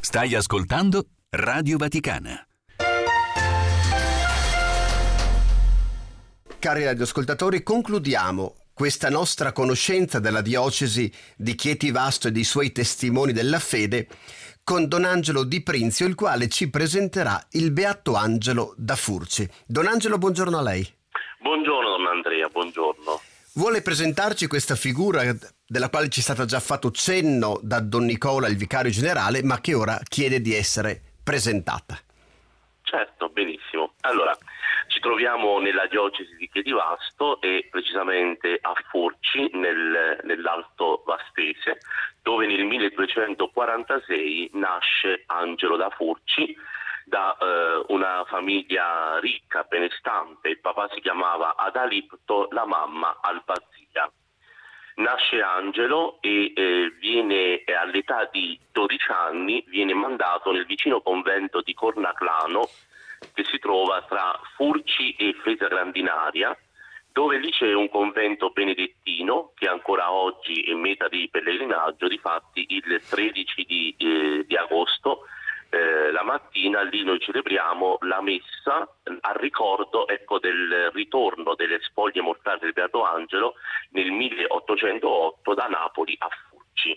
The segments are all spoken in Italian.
Stai ascoltando Radio Vaticana. Cari radioascoltatori, concludiamo questa nostra conoscenza della diocesi di Chieti Vasto e dei suoi testimoni della fede con Don Angelo Di Prinzio, il quale ci presenterà il Beato Angelo da Furci. Don Angelo, buongiorno a lei. Buongiorno Don Andrea, buongiorno. Vuole presentarci questa figura della quale ci è stato già fatto cenno da Don Nicola, il vicario generale, ma che ora chiede di essere presentata. Certo, benissimo. Allora, ci troviamo nella diocesi di Chieti Vasto e precisamente a Furci, nell'Alto Vastese, dove nel 1246 nasce Angelo da Furci, da una famiglia ricca, benestante. Il papà si chiamava Adalipto, la mamma Albazia. Nasce Angelo e viene all'età di 12 anni, viene mandato nel vicino convento di Cornaclano, che si trova tra Furci e Fesa Grandinaria, dove lì c'è un convento benedettino che ancora oggi è meta di pellegrinaggio. Difatti il 13 di agosto la mattina lì noi celebriamo la messa a ricordo del ritorno delle spoglie mortali del Beato Angelo nel 1808 da Napoli a Furci.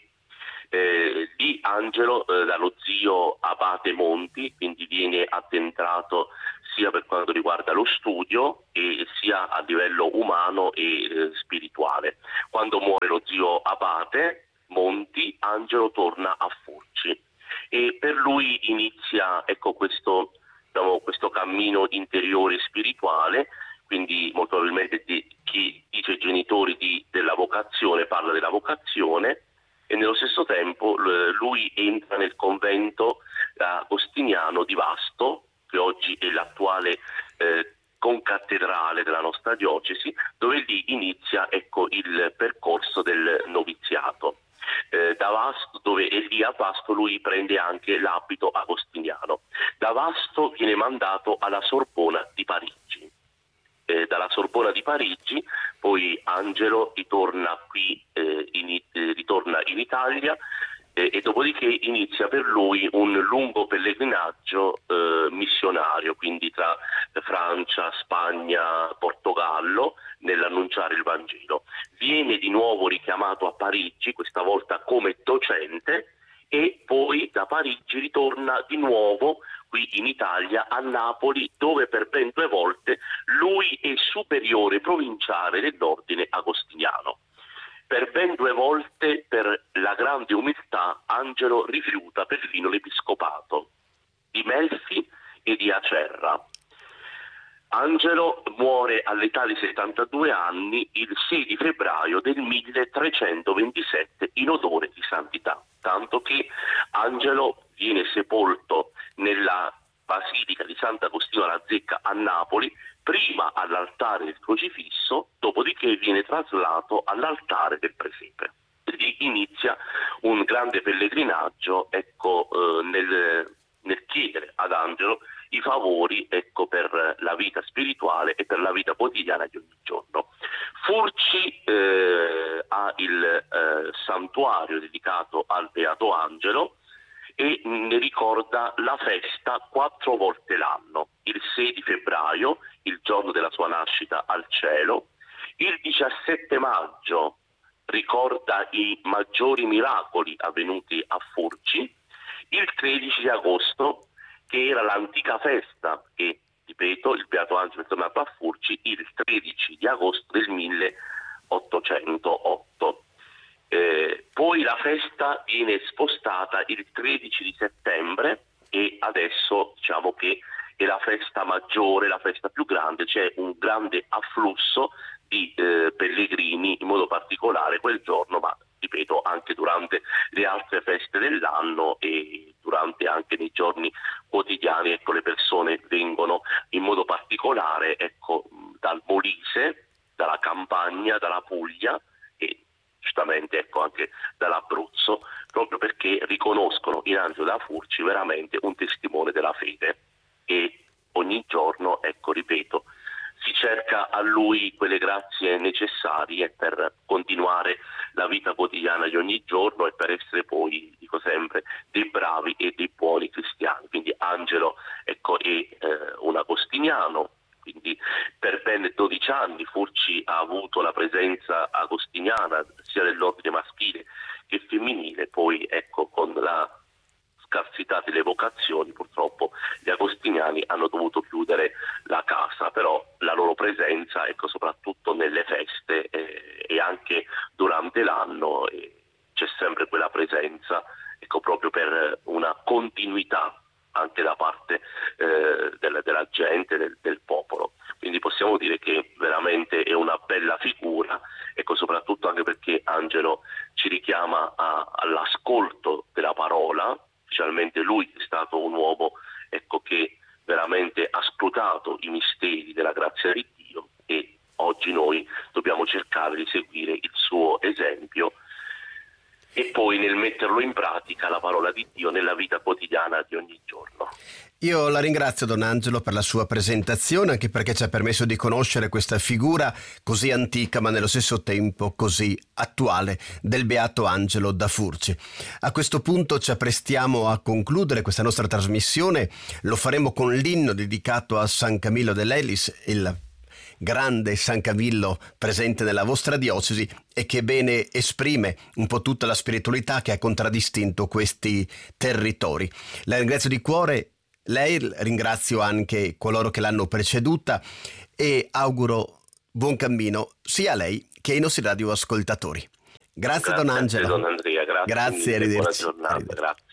Di Angelo dallo zio Abate Monti, quindi viene addentrato sia per quanto riguarda lo studio e sia a livello umano e spirituale. Quando muore lo zio Abate Monti, Angelo torna a Furci e per lui inizia questo cammino interiore spirituale. Quindi molto probabilmente chi dice genitori della vocazione parla della vocazione, e nello stesso tempo lui entra nel convento agostiniano di Vasto, che oggi è l'attuale concattedrale della nostra diocesi, dove lì inizia il percorso del noviziato. Da Vasto, dove è lì a Vasto lui prende anche l'abito agostiniano. Da Vasto viene mandato alla Sorbona di Parigi. Dalla Sorbona di Parigi poi Angelo ritorna in Italia e dopodiché inizia per lui un lungo pellegrinaggio missionario, quindi tra Francia, Spagna, Portogallo, nell'annunciare il Vangelo. Viene di nuovo richiamato a Parigi, questa volta come docente, e poi da Parigi ritorna di nuovo qui in Italia, a Napoli, dove per ben 2 volte lui è superiore provinciale dell'ordine agostiniano. Per ben 2 volte, per la grande umiltà, Angelo rifiuta perfino l'episcopato di Melfi e di Acerra. Angelo muore all'età di 72 anni il 6 di febbraio del 1327 in odore di santità, tanto che Angelo viene sepolto nella Basilica di Sant'Agostino alla Zecca a Napoli, prima all'altare del crocifisso, dopodiché viene traslato all'altare del presepe. Lì inizia un grande pellegrinaggio nel chiedere ad Angelo i favori per la vita spirituale e per la vita quotidiana di ogni giorno. Furci ha il santuario dedicato al Beato Angelo e ne ricorda la festa 4 volte l'anno: il 6 di febbraio, il giorno della sua nascita al cielo; il 17 maggio ricorda i maggiori miracoli avvenuti a Furci; il 13 di agosto, che era l'antica festa che, ripeto, il Beato Angelo è tornato a Furci il 13 di agosto del 1808. Poi la festa viene spostata il 13 di settembre e adesso diciamo che è la festa maggiore, la festa più grande. C'è un grande afflusso di pellegrini, in modo particolare quel giorno, ma ripeto anche durante le altre feste dell'anno e durante anche nei giorni quotidiani. Le persone vengono in modo particolare dal Molise, dalla Campania, dalla Puglia e giustamente anche dall'Abruzzo, proprio perché riconoscono in Angelo da Furci veramente un testimone della fede, e ogni giorno, ripeto, si cerca a lui quelle grazie necessarie per continuare la vita quotidiana di ogni giorno e per essere poi, dico sempre, dei bravi e dei buoni e poi ecco, con la scarsità delle vocazioni purtroppo gli agostiniani hanno dovuto chiudere la casa, però la loro presenza, ecco, soprattutto nelle feste e anche durante l'anno c'è sempre quella presenza, ecco, proprio per una continuità anche da parte della gente, del popolo. Quindi possiamo dire che veramente è una bella figura, ecco, soprattutto anche perché Angelo ci richiama all'ascolto della parola, specialmente lui è stato un uomo, ecco, che veramente ha scrutato i misteri della grazia di Dio, e oggi noi dobbiamo cercare di seguire il suo esempio e poi nel metterlo in pratica la parola di Dio nella vita quotidiana di ogni giorno. Io la ringrazio, Don Angelo, per la sua presentazione, anche perché ci ha permesso di conoscere questa figura così antica ma nello stesso tempo così attuale del Beato Angelo da Furci. A questo punto ci apprestiamo a concludere questa nostra trasmissione. Lo faremo con l'inno dedicato a San Camillo dell'Elis, il grande San Camillo presente nella vostra diocesi e che bene esprime un po' tutta la spiritualità che ha contraddistinto questi territori. La ringrazio di cuore, lei, ringrazio anche coloro che l'hanno preceduta e auguro buon cammino sia a lei che ai nostri radioascoltatori. Grazie Don Angelo. Don Andrea, grazie, Arrivederci. Buona giornata, grazie.